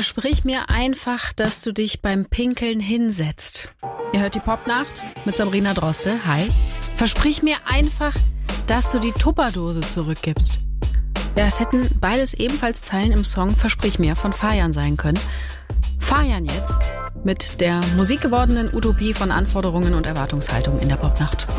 Versprich mir einfach, dass du dich beim Pinkeln hinsetzt. Ihr hört die Popnacht mit Sabrina Droste. Hi. Versprich mir einfach, dass du die Tupperdose zurückgibst. Ja, es hätten beides ebenfalls Zeilen im Song Versprich mir von Fajan sein können. Fajan jetzt mit der musikgewordenen Utopie von Anforderungen und Erwartungshaltung in der Popnacht.